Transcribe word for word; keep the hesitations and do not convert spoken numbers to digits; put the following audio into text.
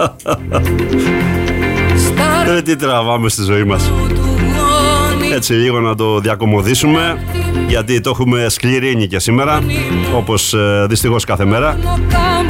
Ε, τι τραβάμε στη ζωή μας. Έτσι λίγο να το διακομωδήσουμε, γιατί το έχουμε σκληρύνει και σήμερα, όπως ε, δυστυχώς κάθε μέρα.